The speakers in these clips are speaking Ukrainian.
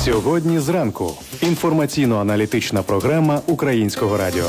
Сьогодні зранку. Інформаційно-аналітична програма Українського радіо.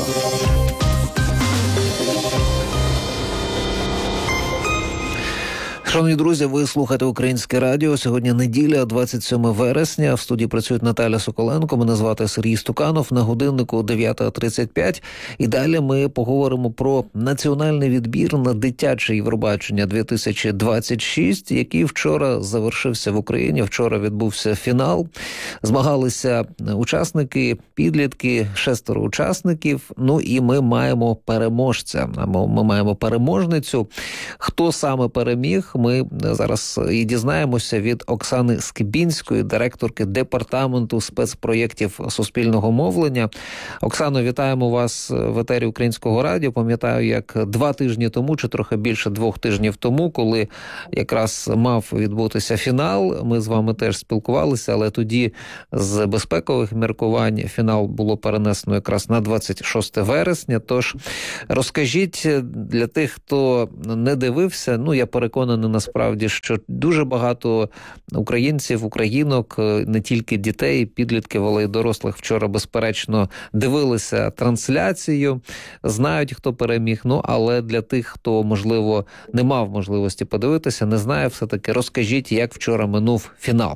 Шановні друзі, ви слухаєте Українське радіо. Сьогодні неділя, 27 вересня. В студії працює Наталя Соколенко. Мене звати Сергій Стуканов. На годиннику 9:35. І далі ми поговоримо про національний відбір на дитяче Євробачення 2026, який вчора завершився в Україні. Вчора відбувся фінал. Змагалися учасники, підлітки, 6 учасників. Ну і ми маємо переможця. Ми маємо переможницю. Хто саме переміг? Ми зараз і дізнаємося від Оксани Скибінської, директорки департаменту спецпроєктів суспільного мовлення. Оксано, вітаємо вас в етері Українського радіо. Пам'ятаю, як 2 тижні тому, чи трохи більше 2 тижнів тому, коли якраз мав відбутися фінал, ми з вами теж спілкувалися, але тоді з безпекових міркувань фінал було перенесено якраз на 26 вересня. Тож розкажіть для тих, хто не дивився, я переконаний насправді, що дуже багато українців, українок, не тільки дітей, підлітків, але й дорослих вчора, безперечно, дивилися трансляцію, знають, хто переміг, але для тих, хто, можливо, не мав можливості подивитися, не знає, все-таки розкажіть, як вчора минув фінал.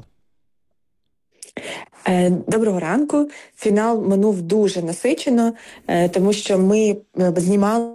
Доброго ранку. Фінал минув дуже насичено, тому що ми знімали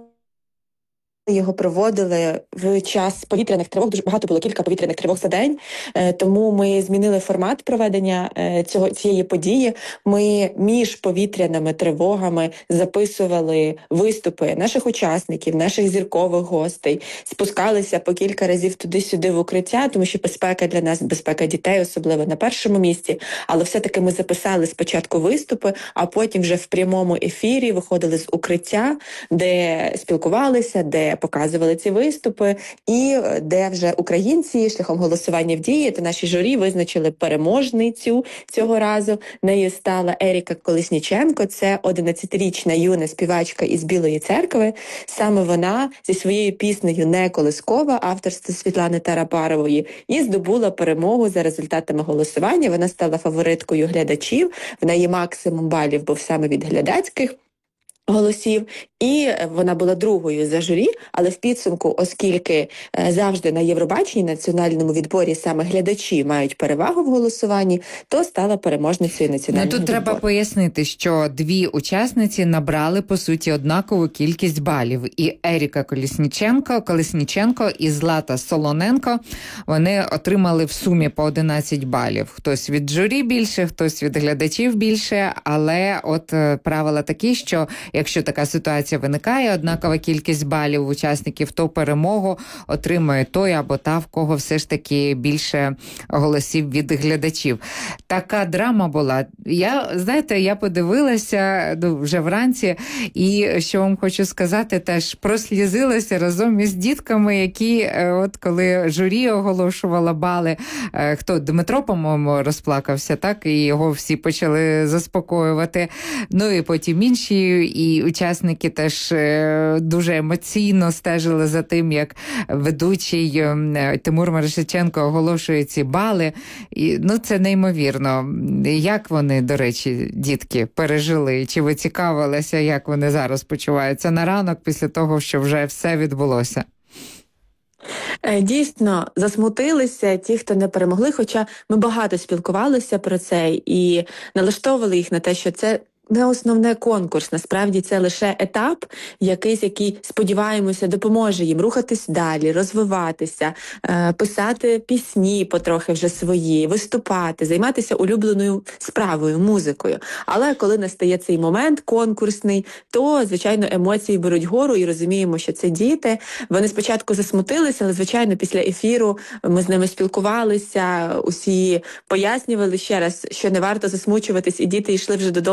його, проводили в час повітряних тривог. Дуже багато було, кілька повітряних тривог за день. Тому ми змінили формат проведення цієї події. Ми між повітряними тривогами записували виступи наших учасників, наших зіркових гостей. Спускалися по кілька разів туди-сюди в укриття, тому що безпека для нас, безпека дітей особливо на першому місці. Але все-таки ми записали спочатку виступи, а потім вже в прямому ефірі виходили з укриття, де спілкувалися, де показували ці виступи, і де вже українці шляхом голосування в дії та наші журі визначили переможницю цього разу. Нею стала Еріка Колесніченко. Це 11-річна юна співачка із Білої Церкви. Саме вона зі своєю піснею «Не колискова» авторства Світлани Тарапарової і здобула перемогу за результатами голосування. Вона стала фавориткою глядачів. В неї максимум балів був саме від глядацьких голосів, і вона була другою за журі, але в підсумку, оскільки завжди на Євробаченні, національному відборі саме глядачі мають перевагу в голосуванні, то стала переможницею національного відбору. Тут треба пояснити, що 2 учасниці набрали, по суті, однакову кількість балів. І Еріка Колесніченко і Злата Солоненко, вони отримали в сумі по 11 балів. Хтось від журі більше, хтось від глядачів більше, але правила такі, що якщо така ситуація виникає, однакова кількість балів учасників, то перемогу отримує той або та, в кого все ж таки більше голосів від глядачів. Така драма була. Я подивилася вже вранці, і що вам хочу сказати, теж прослізилася разом із дітками, які коли журі оголошувала бали, Дмитро, по-моєму, розплакався, так, і його всі почали заспокоювати. І потім інші, і учасники теж дуже емоційно стежили за тим, як ведучий Тимур Мирошниченко оголошує ці бали. І, це неймовірно. Як вони, до речі, дітки, пережили? Чи ви цікавилися, як вони зараз почуваються на ранок після того, що вже все відбулося? Дійсно, засмутилися ті, хто не перемогли, хоча ми багато спілкувалися про це і налаштовували їх на те, що це не основний конкурс, насправді це лише етап якийсь, який, сподіваємося, допоможе їм рухатись далі, розвиватися, писати пісні потрохи вже свої, виступати, займатися улюбленою справою, музикою. Але коли настає цей момент конкурсний, то, звичайно, емоції беруть гору і розуміємо, що це діти. Вони спочатку засмутилися, але, звичайно, після ефіру ми з ними спілкувалися, усі пояснювали ще раз, що не варто засмучуватись, і діти йшли вже додому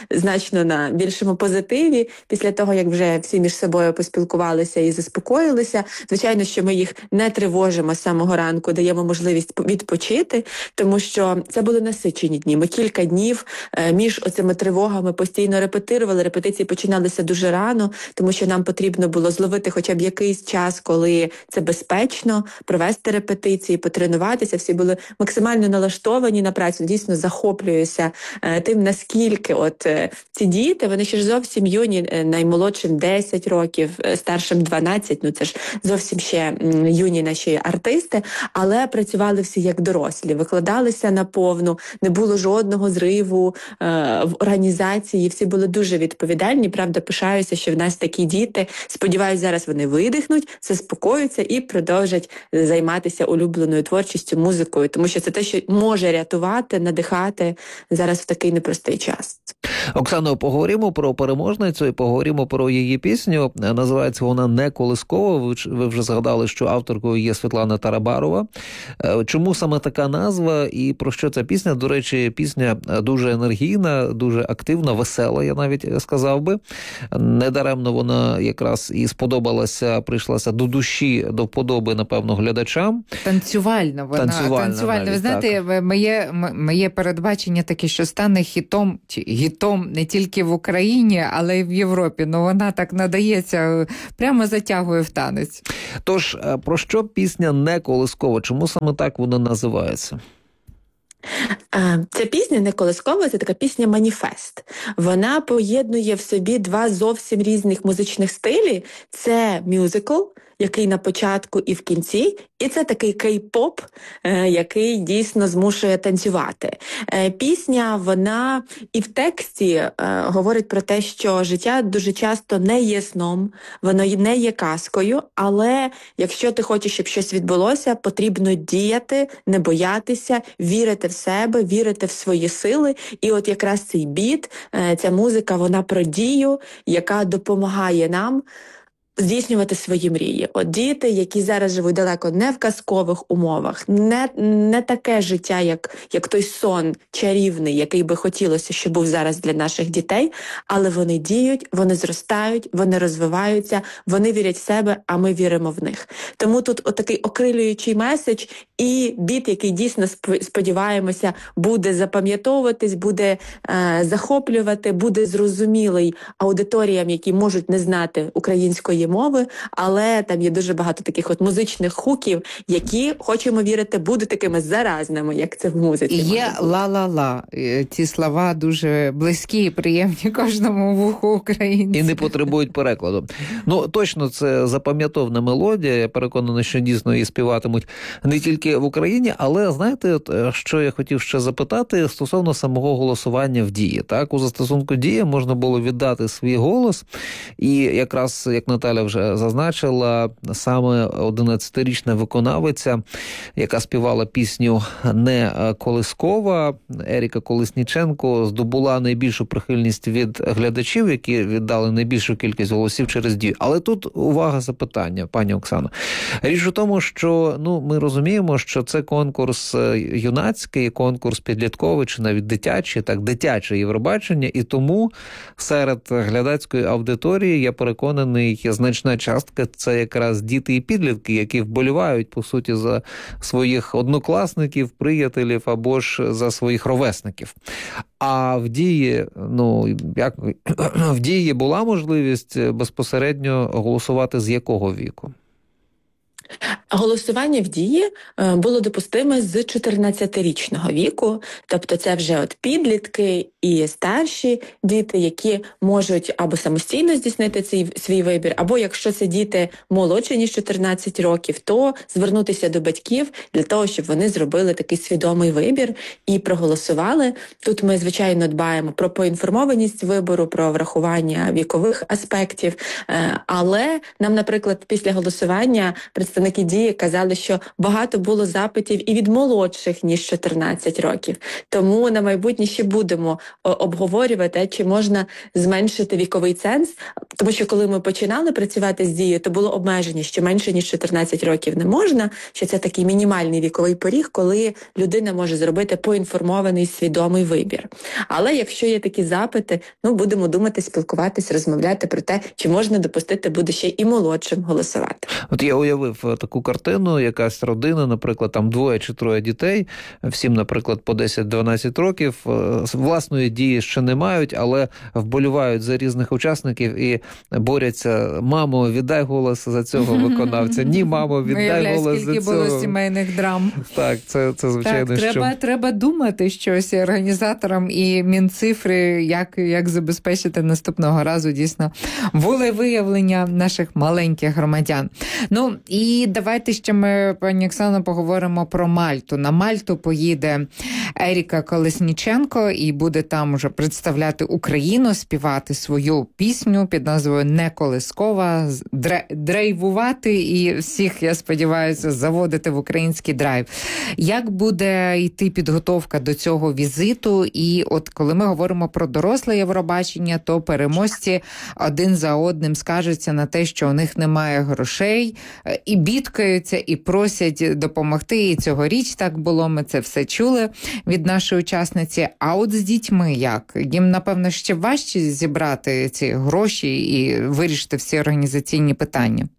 значно на більшому позитиві. Після того, як вже всі між собою поспілкувалися і заспокоїлися, звичайно, що ми їх не тривожимо з самого ранку, даємо можливість відпочити, тому що це були насичені дні. Ми кілька днів між оцими тривогами постійно репетирували. Репетиції починалися дуже рано, тому що нам потрібно було зловити хоча б якийсь час, коли це безпечно, провести репетиції, потренуватися. Всі були максимально налаштовані на працю. Дійсно захоплююся тим, наскільки ці діти, вони ще ж зовсім юні, наймолодшим 10 років, старшим 12, це ж зовсім ще юні наші артисти, але працювали всі як дорослі, викладалися наповну, не було жодного зриву в організації, всі були дуже відповідальні, правда, пишаюся, що в нас такі діти, сподіваюся, зараз вони видихнуть, заспокоюються і продовжать займатися улюбленою творчістю, музикою, тому що це те, що може рятувати, надихати зараз в такий непростий час. Оксано, поговоримо про переможницю і поговоримо про її пісню. Називається вона «Не колискова». Ви вже згадали, що авторкою є Світлана Тарабарова. Чому саме така назва і про що ця пісня? До речі, пісня дуже енергійна, дуже активна, весела, я навіть сказав би. Недаремно вона якраз і сподобалася, прийшлася до душі, до вподоби, напевно, глядачам. Танцювальна вона. Танцювальна. Ви знаєте, моє передбачення таке, що стане хітом не тільки в Україні, але й в Європі. Вона так надається, прямо затягує в танець. Тож, про що пісня «Не колискова»? Чому саме так вона називається? Ця пісня «Не колискова» – це така пісня-маніфест. Вона поєднує в собі два зовсім різних музичних стилі. Це мюзикл, який на початку і в кінці, і це такий кей-поп, який дійсно змушує танцювати. Пісня, вона і в тексті говорить про те, що життя дуже часто не є сном, воно не є казкою, але якщо ти хочеш, щоб щось відбулося, потрібно діяти, не боятися, вірити в себе, вірити в свої сили. І от якраз цей біт, ця музика, вона про дію, яка допомагає нам здійснювати свої мрії. От діти, які зараз живуть далеко не в казкових умовах, не таке життя, як той сон чарівний, який би хотілося, щоб був зараз для наших дітей, але вони діють, вони зростають, вони розвиваються, вони вірять в себе, а ми віримо в них. Тому тут отакий окрилюючий меседж і біт, який дійсно, сподіваємося, буде запам'ятовуватись, буде захоплювати, буде зрозумілий аудиторіям, які можуть не знати української мови, але там є дуже багато таких музичних хуків, які, хочемо вірити, будуть такими заразними, як це в музиці. Є ла-ла-ла. Ці слова дуже близькі і приємні кожному вуху українця. І не потребують перекладу. Точно, це запам'ятовна мелодія. Я переконаний, що дійсно її співатимуть не тільки в Україні, але, знаєте, що я хотів ще запитати стосовно самого голосування в Дії. Так, у застосунку Дія можна було віддати свій голос, і якраз, як Наталя вже зазначила, саме 11-річна виконавиця, яка співала пісню «Не колискова», Еріка Колесніченко, здобула найбільшу прихильність від глядачів, які віддали найбільшу кількість голосів через Дію. Але тут увага, запитання, пані Оксано. Річ у тому, що ми розуміємо, що це конкурс юнацький, конкурс підлітковий чи навіть дитячий, дитяче Євробачення, і тому серед глядацької аудиторії, я переконаний, значна частка – це якраз діти і підлітки, які вболівають, по суті, за своїх однокласників, приятелів або ж за своїх ровесників. А в Дії, в Дії була можливість безпосередньо голосувати з якого віку? Голосування в Дії було допустиме з 14-річного віку, тобто це вже підлітки і старші діти, які можуть або самостійно здійснити свій вибір, або якщо це діти молодші, ніж 14 років, то звернутися до батьків для того, щоб вони зробили такий свідомий вибір і проголосували. Тут ми, звичайно, дбаємо про поінформованість вибору, про врахування вікових аспектів, але нам, наприклад, після голосування представники представники «Дії» казали, що багато було запитів і від молодших, ніж 14 років. Тому на майбутнє ще будемо обговорювати, чи можна зменшити віковий ценз. Тому що коли ми починали працювати з «Дією», то було обмеження, що менше, ніж 14 років не можна, що це такий мінімальний віковий поріг, коли людина може зробити поінформований, свідомий вибір. Але якщо є такі запити, будемо думати, спілкуватись, розмовляти про те, чи можна допустити буде ще і молодшим голосувати. От я уявив таку картину, якась родина, наприклад, там 2 чи 3 дітей, всім, наприклад, по 10-12 років, власної дії ще не мають, але вболівають за різних учасників і борються: мамо, віддай голос за цього виконавця, ні, мамо, віддай голос за цього. Скільки було сімейних драм. Так, це звичайно, так, треба думати щось організаторам і Мінцифри, як забезпечити наступного разу дійсно волевиявлення наших маленьких громадян. І давайте ще ми, пані Оксано, поговоримо про Мальту. На Мальту поїде Еріка Колесніченко і буде там уже представляти Україну, співати свою пісню під назвою «Не колискова», драйвувати і всіх, я сподіваюся, заводити в український драйв. Як буде йти підготовка до цього візиту? І от коли ми говоримо про доросле Євробачення, то переможці один за одним скажуться на те, що у них немає грошей, і бідкаються, і просять допомогти. І цьогоріч так було, ми це все чули від нашої учасниці. А от з дітьми як? Їм, напевно, ще важче зібрати ці гроші і вирішити всі організаційні питання.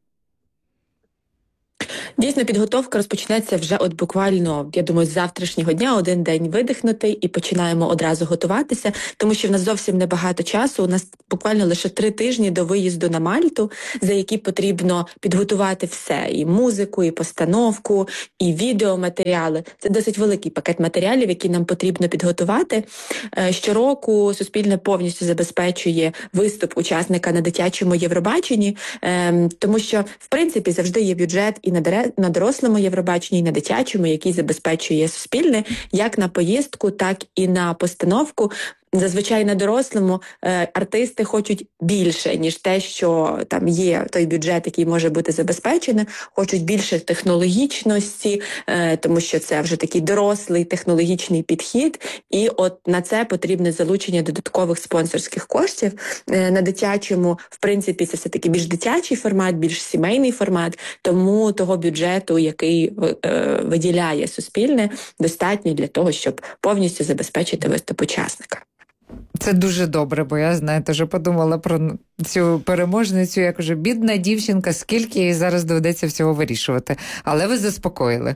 Дійсно, підготовка розпочнеться вже от буквально, я думаю, з завтрашнього дня, один день видихнути і починаємо одразу готуватися, тому що в нас зовсім небагато часу, у нас буквально лише 3 тижні до виїзду на Мальту, за які потрібно підготувати все, і музику, і постановку, і відеоматеріали. Це досить великий пакет матеріалів, які нам потрібно підготувати. Щороку Суспільне повністю забезпечує виступ учасника на дитячому Євробаченні, тому що, в принципі, завжди є бюджет і на дорослому Євробаченні, і на дитячому, який забезпечує Суспільне, як на поїздку, так і на постановку. Зазвичай на дорослому артисти хочуть більше, ніж те, що там є той бюджет, який може бути забезпечений, хочуть більше технологічності, тому що це вже такий дорослий технологічний підхід, і от на це потрібне залучення додаткових спонсорських коштів. На дитячому, в принципі, це все-таки більш дитячий формат, більш сімейний формат, тому того бюджету, який виділяє Суспільне, достатньо для того, щоб повністю забезпечити виступ учасника. Це дуже добре, бо я, знаєте, вже подумала про цю переможницю, як уже бідна дівчинка, скільки їй зараз доведеться всього вирішувати. Але ви заспокоїли.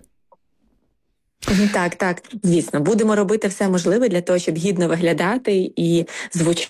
Так, звісно. Будемо робити все можливе для того, щоб гідно виглядати і звучати.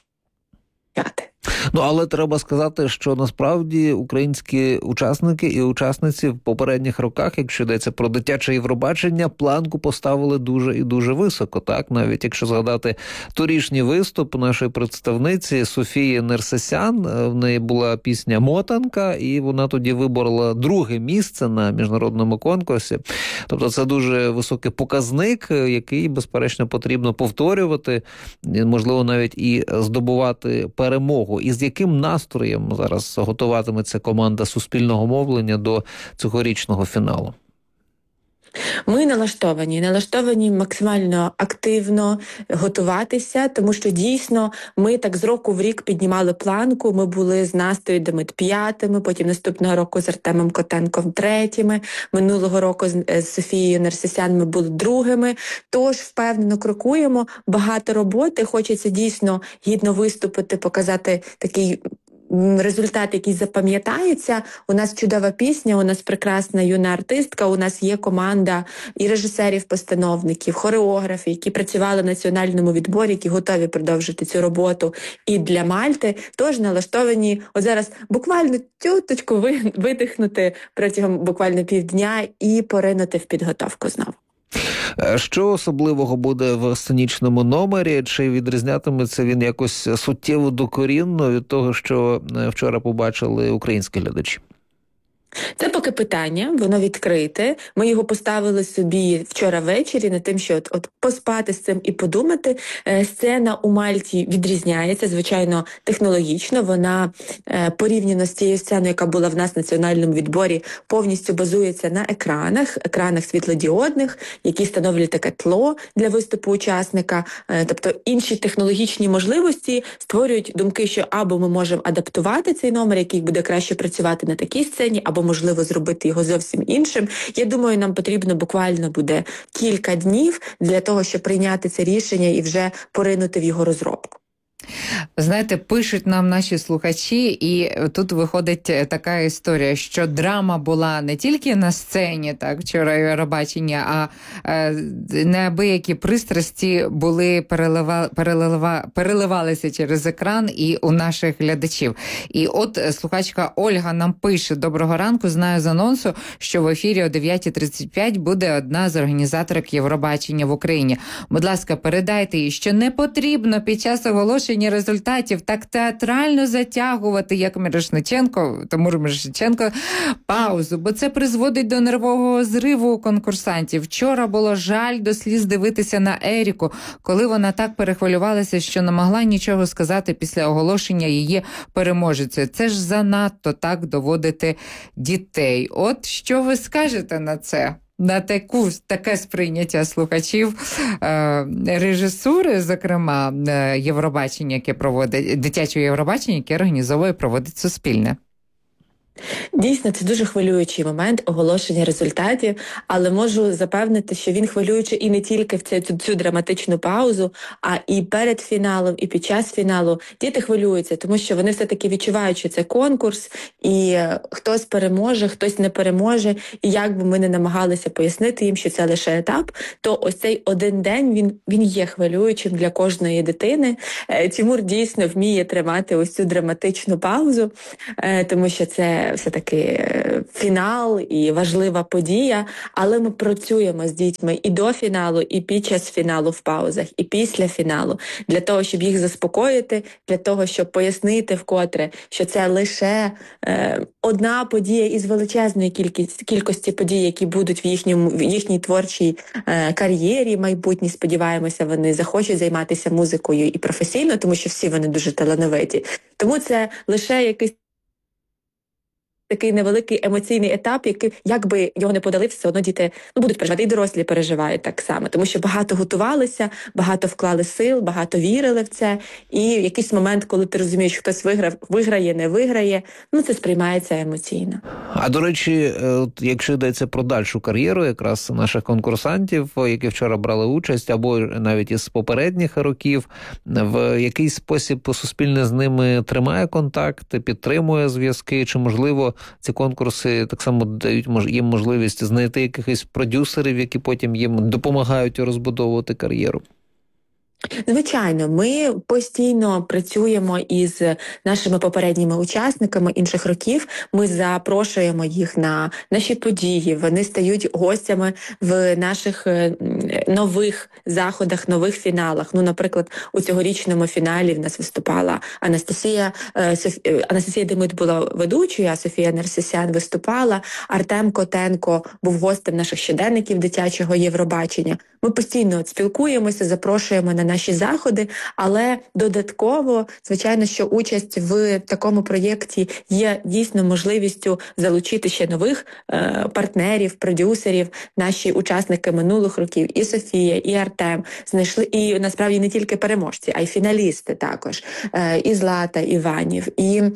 Але треба сказати, що насправді українські учасники і учасниці в попередніх роках, якщо йдеться про дитяче Євробачення, планку поставили дуже і дуже високо. Так, навіть якщо згадати торішній виступ нашої представниці Софії Нерсесян, в неї була пісня «Мотанка», і вона тоді виборола 2-е місце на міжнародному конкурсі. Тобто це дуже високий показник, який, безперечно, потрібно повторювати, можливо, навіть і здобувати перемогу. І з яким настроєм зараз готуватиметься команда Суспільного мовлення до цьогорічного фіналу? Ми налаштовані максимально активно готуватися, тому що дійсно ми так з року в рік піднімали планку, ми були з Настею Демит 5-ми, потім наступного року з Артемом Котенком 3-ми, минулого року з Софією Нерсесян ми були 2-ми, тож впевнено крокуємо, багато роботи, хочеться дійсно гідно виступити, показати такий результат, який запам'ятається. У нас чудова пісня, у нас прекрасна юна артистка, у нас є команда і режисерів-постановників, хореографів, які працювали в національному відборі, які готові продовжити цю роботу і для Мальти. Тож налаштовані от зараз буквально тюточку видихнути протягом буквально півдня і поринути в підготовку знову. Що особливого буде в сценічному номері? Чи відрізнятиметься він якось суттєво докорінно від того, що вчора побачили українські глядачі? Це поки питання, воно відкрите. Ми його поставили собі вчора ввечері над тим, що от поспати з цим і подумати. Сцена у Мальті відрізняється, звичайно, технологічно. Вона порівняно з тією сценою, яка була в нас в національному відборі, повністю базується на екранах світлодіодних, які становлять таке тло для виступу учасника. Тобто інші технологічні можливості створюють думки, що або ми можемо адаптувати цей номер, який буде краще працювати на такій сцені, або, можливо, зробити його зовсім іншим. Я думаю, нам потрібно буквально буде кілька днів для того, щоб прийняти це рішення і вже поринути в його розробку. Знаєте, пишуть нам наші слухачі, і тут виходить така історія, що драма була не тільки на сцені, так, вчора Євробачення, а неабиякі пристрасті були переливалися через екран і у наших глядачів. І от слухачка Ольга нам пише: «Доброго ранку, знаю з анонсу, що в ефірі о 9:35 буде одна з організаторок Євробачення в Україні. Будь ласка, передайте їй, що не потрібно під час оголошення результатів так театрально затягувати, як Тимур Мірошниченко, паузу, бо це призводить до нервового зриву у конкурсантів. Вчора було жаль до сліз дивитися на Еріку, коли вона так перехвилювалася, що не могла нічого сказати після оголошення її переможецею. Це ж занадто так доводити дітей». От що ви скажете на це? На таке сприйняття слухачів режисури, зокрема, Євробачення, яке проводить, дитячого Євробачення, яке організовує і проводить Суспільне. Дійсно, це дуже хвилюючий момент оголошення результатів, але можу запевнити, що він хвилюючий і не тільки в цю драматичну паузу, а і перед фіналом, і під час фіналу. Діти хвилюються, тому що вони все-таки відчувають, що це конкурс, і хтось переможе, хтось не переможе, і як би ми не намагалися пояснити їм, що це лише етап, то ось цей один день, він є хвилюючим для кожної дитини. Тимур дійсно вміє тримати ось цю драматичну паузу, тому що це все-таки фінал і важлива подія, але ми працюємо з дітьми і до фіналу, і під час фіналу в паузах, і після фіналу, для того, щоб їх заспокоїти, для того, щоб пояснити вкотре, що це лише одна подія із величезної кількості подій, які будуть в їхній творчій кар'єрі майбутній. Сподіваємося, вони захочуть займатися музикою і професійно, тому що всі вони дуже талановиті. Тому це лише якийсь такий невеликий емоційний етап, який, як би його не подали, все одно діти будуть переживати, і дорослі переживають так само, тому що багато готувалися, багато вклали сил, багато вірили в це, і в якийсь момент, коли ти розумієш, що хтось виграє, не виграє, це сприймається емоційно. А до речі, якщо йдеться про дальшу кар'єру якраз наших конкурсантів, які вчора брали участь, або навіть із попередніх років, в якийсь спосіб Суспільне з ними тримає контакт, підтримує зв'язки, чи, можливо, ці конкурси так само дають їм можливість знайти якихось продюсерів, які потім їм допомагають розбудовувати кар'єру? Звичайно, ми постійно працюємо із нашими попередніми учасниками інших років. Ми запрошуємо їх на наші події, вони стають гостями в наших нових заходах, нових фіналах. Наприклад, у цьогорічному фіналі в нас виступала Анастасія Демид була ведучою, а Софія Нерсесян виступала. Артем Котенко був гостем наших щоденників дитячого Євробачення. Ми постійно спілкуємося, запрошуємо на наші заходи, але додатково, звичайно, що участь в такому проєкті є дійсно можливістю залучити ще нових партнерів, продюсерів. Наші учасники минулих років, і Софія, і Артем, знайшли, і насправді не тільки переможці, а й фіналісти також, і Злата Іванів,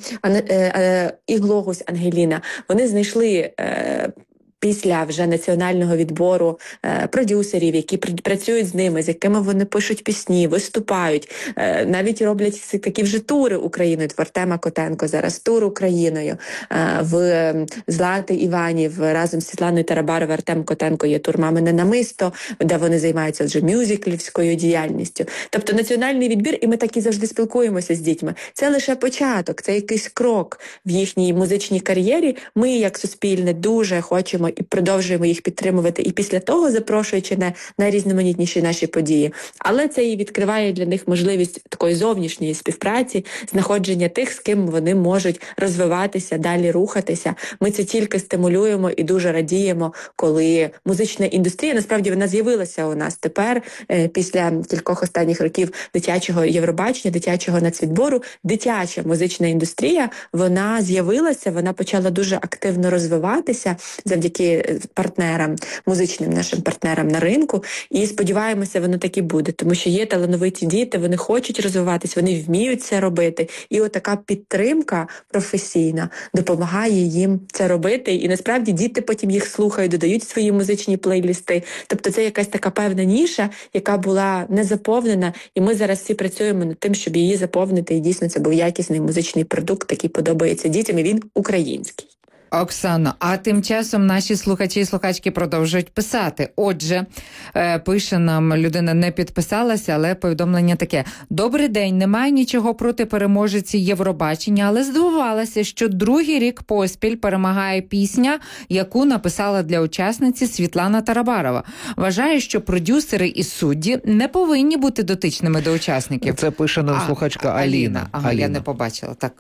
і Глогусь Ангеліна. Вони знайшли після вже національного відбору продюсерів, які працюють з ними, з якими вони пишуть пісні, виступають, навіть роблять такі вже тури Україною. В Артема Котенко зараз тур Україною, в Злати Іванів разом з Світланою Тарабаровою, Артем Котенко є тур «Мамине намисто», де вони займаються вже мюзиклівською діяльністю. Тобто національний відбір, і ми так і завжди спілкуємося з дітьми. Це лише початок, це якийсь крок в їхній музичній кар'єрі. Ми, як Суспільне, дуже хочемо підтримуємо і продовжуємо їх підтримувати і після того, запрошуючи на найрізноманітніші наші події. Але це і відкриває для них можливість такої зовнішньої співпраці, знаходження тих, з ким вони можуть розвиватися, далі рухатися. Ми це тільки стимулюємо і дуже радіємо, коли музична індустрія, насправді вона з'явилася у нас тепер, після кількох останніх років дитячого Євробачення, дитячого нацвідбору. Дитяча музична індустрія, вона з'явилася, вона почала дуже активно розвиватися завдяки партнерам, музичним нашим партнерам на ринку. І сподіваємося, воно так і буде, тому що є талановиті діти, вони хочуть розвиватися, вони вміють це робити. І отака підтримка професійна допомагає їм це робити. І насправді діти потім їх слухають, додають свої музичні плейлісти. Тобто це якась така певна ніша, яка була не заповнена, і ми зараз всі працюємо над тим, щоб її заповнити, і дійсно це був якісний музичний продукт, який подобається дітям, і він український. Оксано, а тим часом наші слухачі і слухачки продовжують писати. Отже, пише нам, людина не підписалася, але повідомлення таке. Добрий день, немає нічого проти переможиці Євробачення, але здивувалася, що другий рік поспіль перемагає пісня, яку написала для учасниці Світлана Тарабарова. Вважаю, що продюсери і судді не повинні бути дотичними до учасників. Це пише нам слухачка Аліна. Ага, я не побачила, так.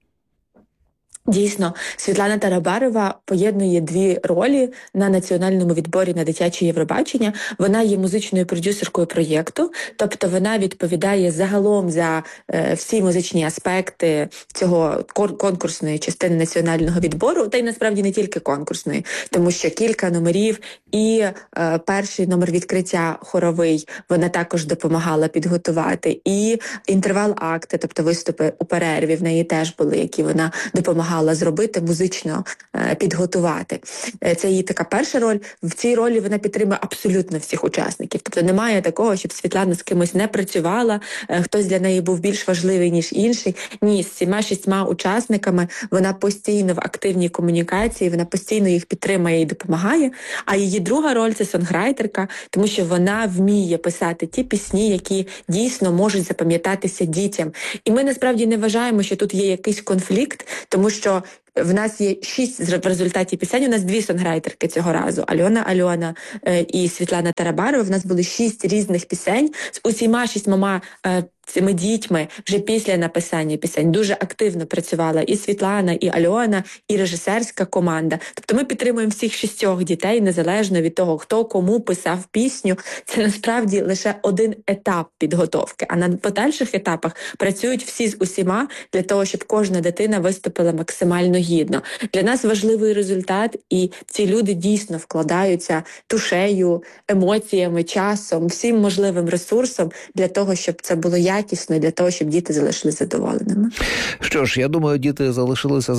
Дійсно, Світлана Тарабарова поєднує дві ролі на національному відборі на дитяче Євробачення. Вона є музичною продюсеркою проєкту, тобто вона відповідає загалом за всі музичні аспекти цього конкурсної частини національного відбору, та й насправді не тільки конкурсної, тому що кілька номерів і перший номер відкриття хоровий вона також допомагала підготувати, і інтервал-акти, тобто виступи у перерві в неї теж були, які вона допомагала зробити, музично підготувати. Це її така перша роль. В цій ролі вона підтримує абсолютно всіх учасників. Тобто немає такого, щоб Світлана з кимось не працювала, хтось для неї був більш важливий, ніж інший. Ні, з 7-6 учасниками вона постійно в активній комунікації, вона постійно їх підтримує і допомагає. А її друга роль – це сонграйтерка, тому що вона вміє писати ті пісні, які дійсно можуть запам'ятатися дітям. І ми насправді не вважаємо, що тут є якийсь конфлікт, тому що в нас є 6 в результаті пісень, у нас 2 сонграйтерки цього разу. Альона і Світлана Тарабарова. В нас були 6 різних пісень з усіма 6 цими дітьми вже після написання пісень. Дуже активно працювала і Світлана, і Альона, і режисерська команда. Тобто ми підтримуємо всіх 6 дітей, незалежно від того, хто кому писав пісню. Це насправді лише один етап підготовки. А на подальших етапах працюють всі з усіма для того, щоб кожна дитина виступила максимально гідно. Для нас важливий результат, і ці люди дійсно вкладаються душею, емоціями, часом, всім можливим ресурсом для того, щоб це було якісно, для того, щоб діти залишилися задоволеними. Що ж, я думаю, діти залишилися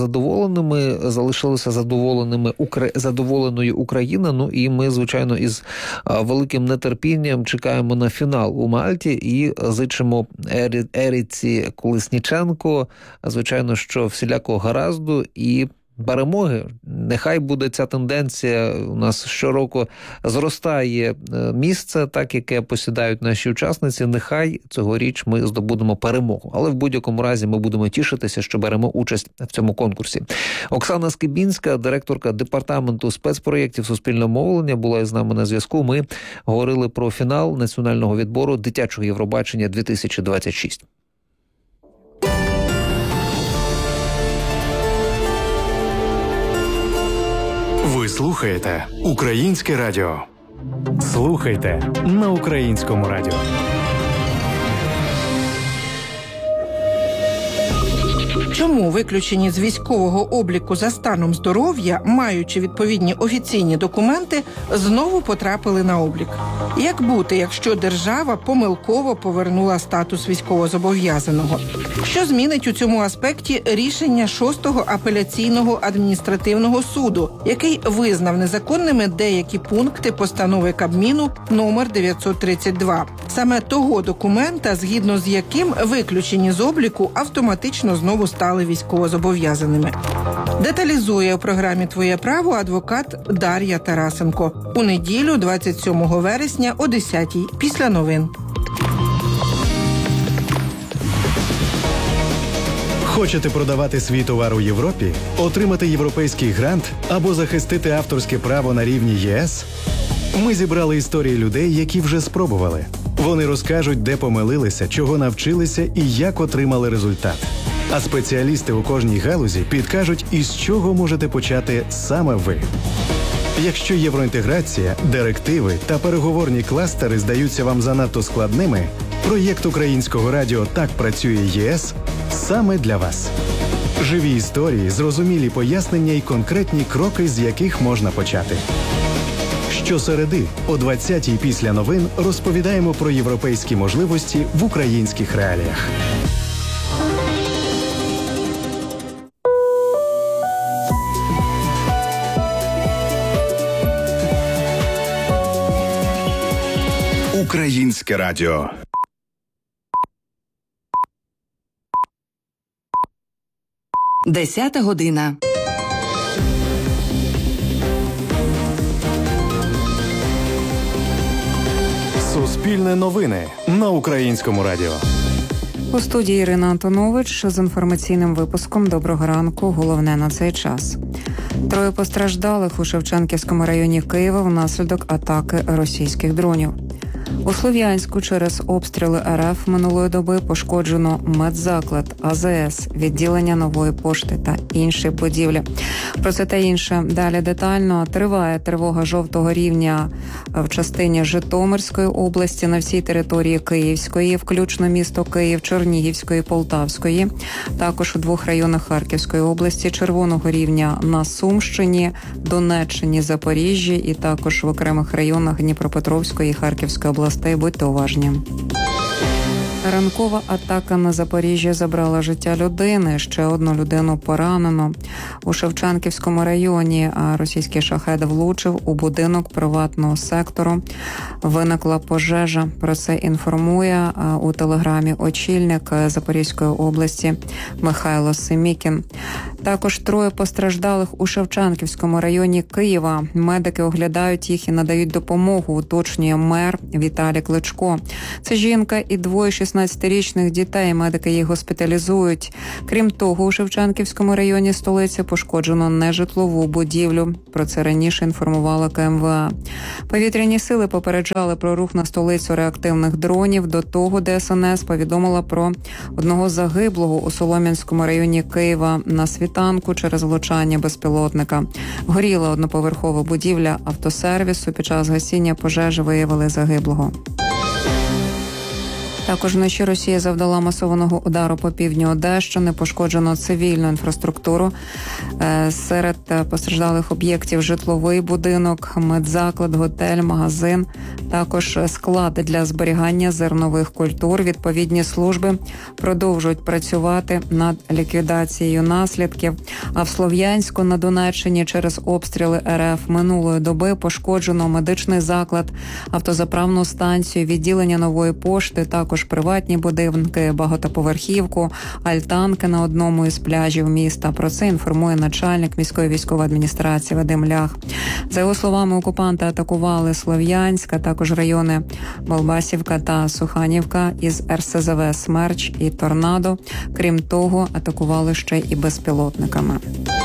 задоволеною Україна, ну і ми, звичайно, із великим нетерпінням чекаємо на фінал у Мальті і зичимо Еріці Колесніченко, звичайно, що всілякого гаразду і перемоги. Нехай буде ця тенденція, у нас щороку зростає місце, так, яке посідають наші учасниці, нехай цьогоріч ми здобудемо перемогу. Але в будь-якому разі ми будемо тішитися, що беремо участь в цьому конкурсі. Оксана Скибінська, директорка департаменту спецпроєктів суспільного мовлення, була із нами на зв'язку. Ми говорили про фінал національного відбору дитячого Євробачення 2026. Ви слухаєте Українське радіо. Слухайте на Українському радіо. Чому виключені з військового обліку за станом здоров'я, маючи відповідні офіційні документи, знову потрапили на облік? Як бути, якщо держава помилково повернула статус військовозобов'язаного? Що змінить у цьому аспекті рішення 6-го апеляційного адміністративного суду, який визнав незаконними деякі пункти постанови Кабміну номер 932? Саме того документа, згідно з яким виключені з обліку автоматично знову стали військовозобов'язаними. Деталізує у програмі «Твоє право» адвокат Дар'я Тарасенко. У неділю, 27 вересня о 10-й, після новин. Хочете продавати свій товар у Європі, отримати європейський грант або захистити авторське право на рівні ЄС? Ми зібрали історії людей, які вже спробували. Вони розкажуть, де помилилися, чого навчилися і як отримали результат. А спеціалісти у кожній галузі підкажуть, із чого можете почати саме ви. Якщо євроінтеграція, директиви та переговорні кластери здаються вам занадто складними, проєкт Українського радіо «Так працює ЄС» саме для вас. Живі історії, зрозумілі пояснення і конкретні кроки, з яких можна почати. Щосереди о 20-й після новин розповідаємо про європейські можливості в українських реаліях. Українське радіо. Десята година. Суспільне новини на Українському радіо. У студії Ірина Антонович з інформаційним випуском «Доброго ранку». Головне на цей час. 3 постраждалих у Шевченківському районі Києва внаслідок атаки російських дронів. У Слов'янську через обстріли РФ минулої доби пошкоджено медзаклад, АЗС, відділення Нової пошти та інші будівлі. Про це та інше далі детально. Триває тривога жовтого рівня в частині Житомирської області, на всій території Київської, включно місто Київ, Чернігівської, Полтавської. Також у 2 районах Харківської області, червоного рівня на Сумщині, Донеччині, Запоріжжі і також в окремих районах Дніпропетровської і Харківської областей. Будьте уважні. Ранкова атака на Запоріжжя забрала життя людини. Ще одну людину поранено. У Шевченківському районі російський шахед влучив у будинок приватного сектору. Виникла пожежа. Про це інформує у телеграмі очільник Запорізької області Михайло Семікін. Також 3 постраждалих у Шевченківському районі Києва. Медики оглядають їх і надають допомогу, уточнює мер Віталій Кличко. Це жінка і 2 16-річних дітей. Медики їх госпіталізують. Крім того, у Шевченківському районі столиці пошкоджено нежитлову будівлю. Про це раніше інформувала КМВА. Повітряні сили попереджали про рух на столицю реактивних дронів. До того ДСНС повідомила про одного загиблого у Солом'янському районі Києва на світанку через влучання безпілотника. Горіла одноповерхова будівля автосервісу. Під час гасіння пожежі виявили загиблого. Також вночі Росія завдала масованого удару по півдню Одещини, пошкоджено цивільну інфраструктуру. Серед постраждалих об'єктів житловий будинок, медзаклад, готель, магазин, також склад для зберігання зернових культур. Відповідні служби продовжують працювати над ліквідацією наслідків. А в Слов'янську на Донеччині через обстріли РФ минулої доби пошкоджено медичний заклад, автозаправну станцію, відділення Нової пошти, також приватні будинки, багатоповерхівку, альтанки на одному із пляжів міста. Про це інформує начальник міської військової адміністрації Вадим Лях. За його словами, окупанти атакували Слов'янськ, а також райони Болбасівка та Суханівка із РСЗВ «Смерч» і «Торнадо». Крім того, атакували ще і безпілотниками.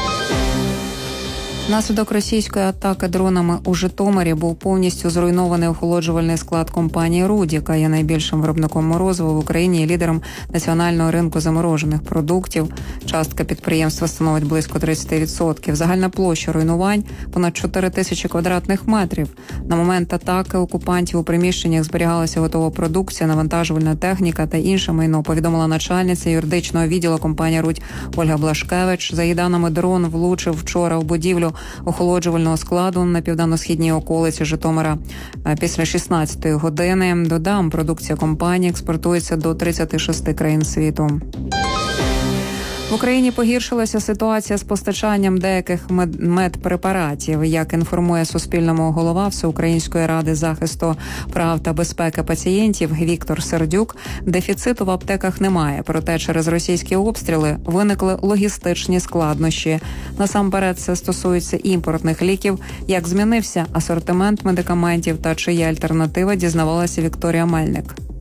Внаслідок російської атаки дронами у Житомирі був повністю зруйнований охолоджувальний склад компанії «Руд», яка є найбільшим виробником морозива в Україні і лідером національного ринку заморожених продуктів. Частка підприємства становить близько 30%. Загальна площа руйнувань – понад 4 тисячі квадратних метрів. На момент атаки окупантів у приміщеннях зберігалася готова продукція, навантажувальна техніка та інше майно, повідомила начальниця юридичного відділу компанії «Руд» Ольга Блашкевич. За її даними, дрон влучив вчора в будівлю охолоджувального складу на південно-східній околиці Житомира після 16-ї години. Додам, продукція компанії експортується до 36 країн світу. В Україні погіршилася ситуація з постачанням деяких медпрепаратів. Як інформує Суспільному голова Всеукраїнської ради захисту прав та безпеки пацієнтів Віктор Сердюк, дефіциту в аптеках немає. Проте через російські обстріли виникли логістичні складнощі. Насамперед це стосується імпортних ліків. Як змінився асортимент медикаментів та чи є альтернатива, дізнавалася Вікторія Мельник.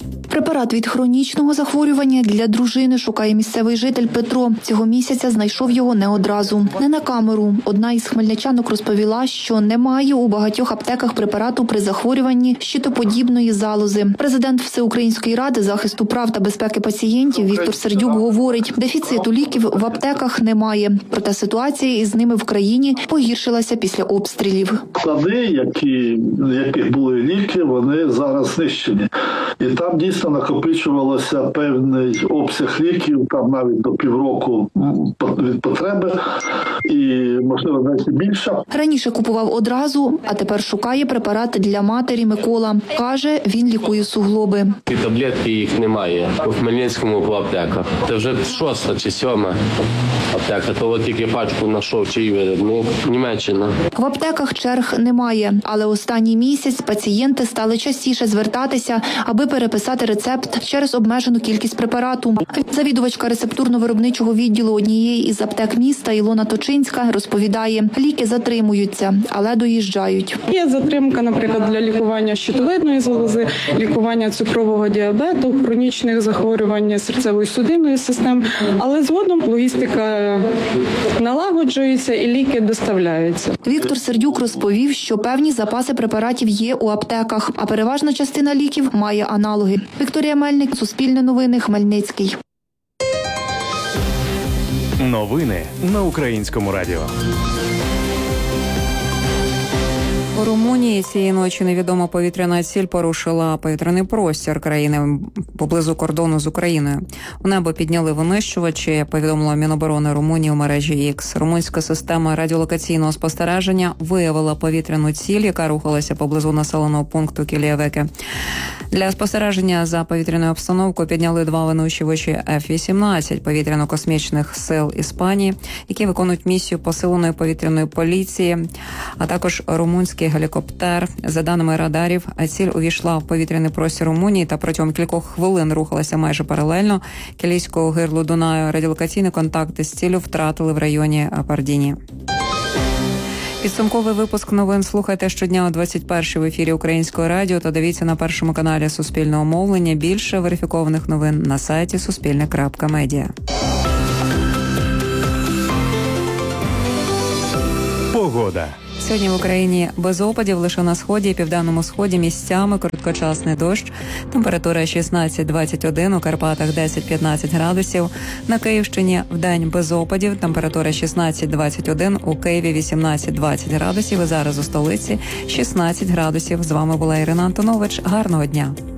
Препарат від хронічного захворювання для дружини шукає місцевий житель Петро. Цього місяця знайшов його не одразу. Не на камеру. Одна із хмельничанок розповіла, що немає у багатьох аптеках препарату при захворюванні щитоподібної залози. Президент Всеукраїнської ради захисту прав та безпеки пацієнтів Віктор Сердюк говорить, дефіциту ліків в аптеках немає. Проте ситуація із ними в країні погіршилася після обстрілів. Склади, яких були ліки, вони зараз знищені. І там дійсно накопичувалося певний обсяг ліків, там навіть до півроку від потреби, і, можливо, навіть більше. Раніше купував одразу, а тепер шукає препарати для матері Микола. Каже, він лікує суглоби. Ці таблетки їх немає у Хмельницькому по аптеках. Це вже 6-та чи 7-та аптека. То от тільки пачку знайшов, чий виробник. Німеччина. В аптеках черг немає, але останній місяць пацієнти стали частіше звертатися, аби переписати рецепт через обмежену кількість препарату. Завідувачка рецептурно-виробничого відділу однієї із аптек міста Ілона Точинська розповідає, ліки затримуються, але доїжджають. Є затримка, наприклад, для лікування щитовидної залози, лікування цукрового діабету, хронічних захворювань серцевої судинної системи, але згодом логістика налагоджується і ліки доставляються. Віктор Сердюк розповів, що певні запаси препаратів є у аптеках, а переважна частина ліків має аналоги. Вікторія Мельник, Суспільне новини, Хмельницький. Новини на Українському радіо. У Румунії цієї ночі невідома повітряна ціль порушила повітряний простір країни поблизу кордону з Україною. У небо підняли винищувачі, повідомила Міноборони Румунії у мережі X. Румунська система радіолокаційного спостереження виявила повітряну ціль, яка рухалася поблизу населеного пункту Кілієвеке. Для спостереження за повітряною обстановкою підняли 2 винищувачі F-18 повітряно-космічних сил Іспанії, які виконують місію посиленої повітряної поліції, а також румунський гелікоптер. За даними радарів, ціль увійшла в повітряний простір Румунії та протягом кількох хвилин рухалася майже паралельно Кілійського гирлу Дунаю. Радіолокаційні контакти з ціллю втратили в районі Пардіні. Підсумковий випуск новин слухайте щодня о 21-й в ефірі Українського радіо та дивіться на першому каналі Суспільного мовлення. Більше верифікованих новин на сайті Суспільне.Медіа. Погода. Сьогодні в Україні без опадів, лише на сході і південному сході місцями короткочасний дощ. Температура 16-21, у Карпатах 10-15 градусів. На Київщині вдень без опадів, температура 16-21, у Києві 18-20 градусів. І зараз у столиці 16 градусів. З вами була Ірина Антонович. Гарного дня.